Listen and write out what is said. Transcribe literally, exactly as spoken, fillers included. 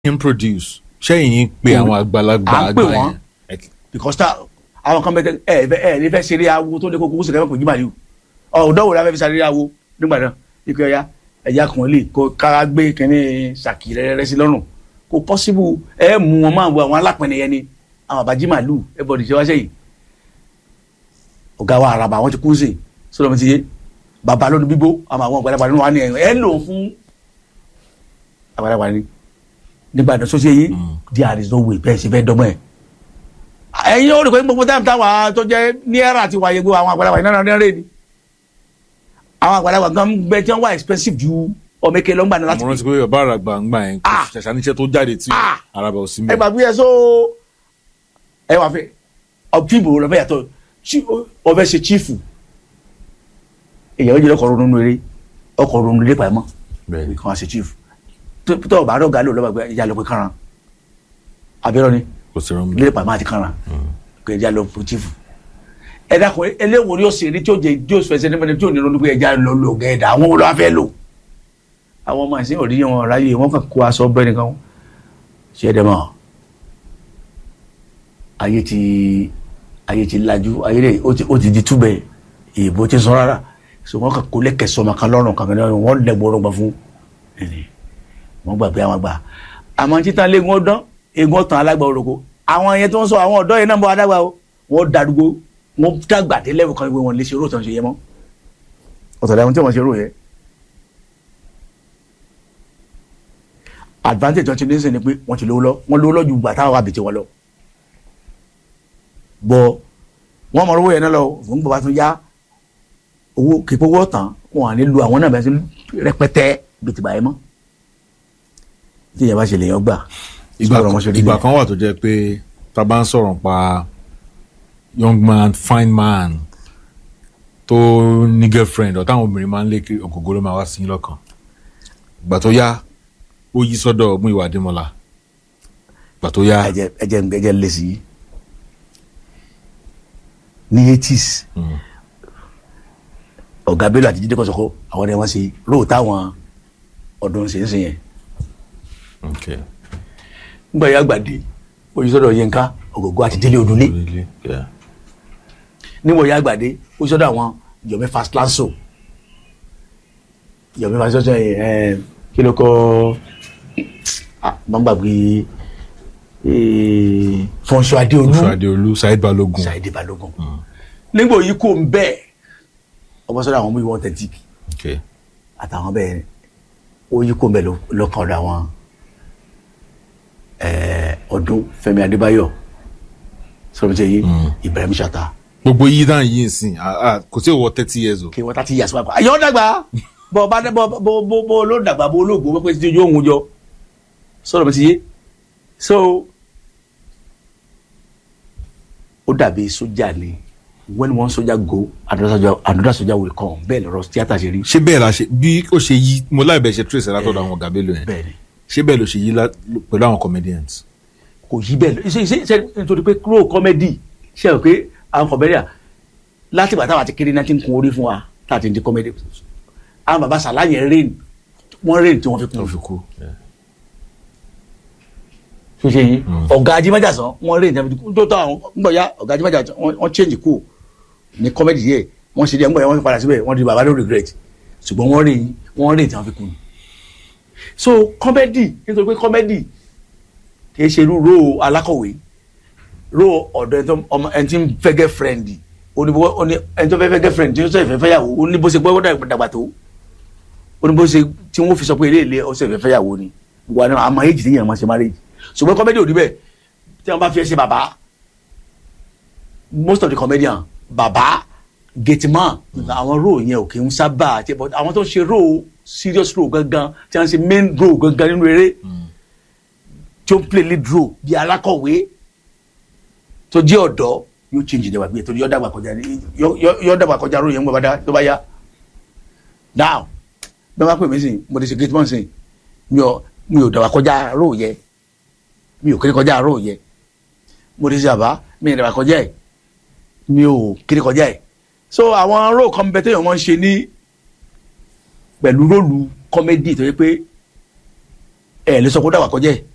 him produce ṣẹ́yìn yín pé àwọn àgbàlagbà à ń pè àgbà wọ́n yẹn. because ta àwọn kan bẹ ẹ ẹ ní fẹ́ ṣeré awo tó lé kókó kó sì kẹ́kọ̀ọ́ jí màlúù ọ̀dọ́ wo la fẹ́ fi ṣeré awo nígbà náà ikú ẹ̀yà ẹ̀yà kan lè kó kára gbé kínní ṣàkì rẹ́rẹ́rẹ́ sí lọ́rùn kò possible ẹ mú wọn máa wo àwọn alápẹ̀nẹ̀ yẹn ni àwọn àbájí màlúù ẹ bọ̀ dìṣẹ́ wá sẹ́yìn ọ̀gá wa àràbà wọn ti kú sí sọ́dọ̀ mi ti yé bàbá lónìí bíbó àwọn àwọn àgbàlagbà nínú wa ni ẹ lò fún àgbàlagbà ni nígbà tó ṣe yìí there is no way bẹ́ẹ̀ ṣe fẹ́ dọ́gbọ́n ẹ̀ ẹ̀yin ó rí pé gbogbo táwọn táwọn tó jẹ́ ní ẹ̀rà ti wáyé gbogbo àwọn àgbàlagbà iná náà rẹ̀ ni àwọn àgbàlagbà gan bẹ tí wọ́n wá expensive ju ọmọ èké lọ́ngbà náà láti. mo rántí pé bàbá àràgbà ń gbà yẹn kò ṣẹ̀ṣà níṣẹ́ tó jáde tí àràbà ò sí mẹ́. ẹ gbàgbé ẹ so ẹ wà fẹ ọfíìmù rẹ fẹ yàtọ̀ ọfẹ ṣe chiefu èyàn ó jẹ ọkọ̀ ronú eré ọkọ̀ ronú eré pàmò kí wọ́n ṣe chiefu tó ọba àdọ́gà lò lọ́wọ́ ìjà lọ pé kánran abẹ́rọ́ ni lérè pàmò àti kánran kò ìjà lọ pé chiefu ẹ dákun eléwo ni ó ṣe ní tí ó jẹ tí ó fẹsẹ̀ nípa tí ò ní ronú pé ẹja lọ lò gẹ̀ẹ́dà àwọn wo ló wá fẹ́ lò àwọn ọmọ ìsìn òdìyẹ wọn ráyè wọn kàn kó aṣọ bẹ́ẹ̀ nìkan ṣe é dẹ́ mọ́ ayé ti ayé ti lajú ayé rẹ̀ ó ti di túbẹ̀ èèbó ti sọ rárá so wọn kàn kó lẹ́kẹ̀ sọmọ kan lọ́rùn kan kan wọn lẹ́gbọ̀n ọ̀rọ̀ gbà fún wọn gbà pé àwọn gbà àmọ́ títan léegun ọdán egun ọ̀tàn alágbà oroko àwọn yẹn tó ń sọ àwọn ọ̀dọ́ yẹn náà bọ́ adágbà o wọ́n darúgbó wọ́n dàgbà dé lẹ́wọ̀n kan pé wọ́n lè ṣe róòtàn ṣe yẹ mọ́ ọ̀tọ̀ lẹ́wọ̀n tí wọ́n ṣe róò yẹ. advantage tó ti ní sìn ni pé wọ́n ti lówó lọ wọ́n lówó lọ ju gbà táwọn àbètè wọn lọ bọ́ wọ́n mọ̀ owó yẹn náà lọ fún bàbá tó yá owó kíkó owó tán wọn à ní lu àwọn náà bẹ́ẹ̀ sí rẹpẹtẹ bí ti báyìí mọ́ tí ìyẹn bá ṣe lèèyàn gbà. ìgbà kan wà tó jẹ́ pé tá a bá ń sọ̀rọ̀ pa young man fine man tó ní girlfriend ọ̀ táwọn obìnrin máa ń lé kiri ògógó ló máa wá sí lọ́kàn ìgbà tó yá ó yí sọ́dọ̀ ọgbọ́n ìwà Adémọ́lá ìgbà tó yá. ẹjẹ ẹjẹ ẹjẹ lè sí ní eighties ọ̀gá Bello àti Jídé Kòsọ́kọ́ àwọn ni wọ́n ṣe róò táwọn ọdún ṣe ń ṣe yẹn. nígbà yà gbàdé ó yí sọ́dọ̀ Yínká Ògògó àti Délé Odùlé nígbà yà gbàdé ó yí sọ́dọ̀ àwọn Yomi Fastlanso Yomi Fastlanso ẹ̀ kí ló kọ́ gbàgbé Fọ́nṣọ́ Adéolú Fọ́nṣọ́ Adéolú Saheed Balogun Saheed Balogun nígbà yìí kò ń bẹ́ẹ̀ ọmọ sọ́dọ̀ àwọn ọmọ ìwọ̀n authentic àtàwọn bẹ́ẹ̀ ó yí kò ń bẹ́ẹ̀ lọ́kàn ọ̀dọ̀ àwọn ọdún Fẹ́mi Adébáyọ̀ sọ̀rọ̀ tí yìí Ibrahim Chatta. gbogbo yìí náà yìí nsìn kò sí ìwọ thirty years o. kí wọ́n thirty years wá pa ayọ̀ dàgbà bọ́ bá bọ́ bọ́ bọ́ ló dàgbà bọ́ olóògbé wọ́n pẹ́ ti yóò ń jọ sọ̀rọ̀ tí yìí so ó dàbí sójà ni when one soldier go another soldier another soldier will come bẹ́ẹ̀ lọ́rọ̀ tíátà ṣe rí. ṣé bẹ́ẹ̀ la ṣe bí ó ṣe yí mo láì bẹ́ẹ̀ ṣe trace ẹ̀ látọ̀dọ̀ àwọn ọ̀gá Bello yẹn ṣé bẹ́ẹ̀ ló ṣe yí pẹ̀lú àwọn comedians. kò yí bẹ́ẹ̀ lọ ṣe ṣe ṣe nítorí pé kúrò comedy ṣe é pé àwọn comedian láti bàtà wà ti kiri náà ti ń kun orí fún wa láti di comedy àwọn bàbá Sàlá yẹn rain wọ́n rain tí wọ́n fi kú. ṣe yìí ọ̀gá Ajímájà sàn wọ́n rain tí wọ́n fi kú tó tọ́ àwọn gbọ̀ya ọ̀gá Ajímájà wọ́n change kú ní comedy yẹ wọ́n ṣe díẹ̀ ń bọ̀ yẹn wọ́n fi padà síbẹ̀ wọ́n di bàbá no regret ṣùgbọ́n wọ́n rìn wọ́n rìn tí wọ́n fi kú ni. so comedy nítorí pé comedy kì í ṣe irú ro alákọ̀wé ro ọ̀dọ̀ ẹni tí ń fẹ́ girlfriend oníbó ẹni tó fẹ́ fẹ́ girlfriend tí ó sọ ìfẹ́ fẹ́yàwó oníbó ṣe gbọ́ dàgbà tó oníbó ṣe tí wọ́n fi sọ pé ilé ilé ọ̀sẹ̀ ìfẹ́ fẹ́yàwó ni wà ní àmọ́ èjì tí yẹn máa ṣe marriage ṣùgbọ́n comedy ò rí bẹ́ẹ̀ tí wọ́n bá fi ẹ ṣe bàbá most of the comedian bàbá gateman àwọn role yẹn ò kì í sábà àti àwọn tó ń ṣe role serious role gangan tí wọ́n ń ṣe main role gangan nínú eré tí ó ń play lead role bí alákọ̀wé tó jẹ́ ọ̀dọ́ yóò change ìdẹ̀wà gbé torí yóò dàgbà kọjá yóò dàgbà kọjá role yẹn ń gbọ́ tó bá yá now bí wọ́n bá pè mí sìn mo ti ṣe gateman sìn mi ò mi ò dàgbà kọjá role yẹn mi ò kéré kọjá role yẹn mo ti ṣe àbá mi ò dàgbà kọjá ẹ̀ mi ò kiri kọjá ẹ so àwọn role kan bẹ téèyàn máa ń ṣe ní pẹ̀lú róòlù kọ́mẹ́dì tó yẹ pé ẹ lè sọ kó dàgbà kọjá ẹ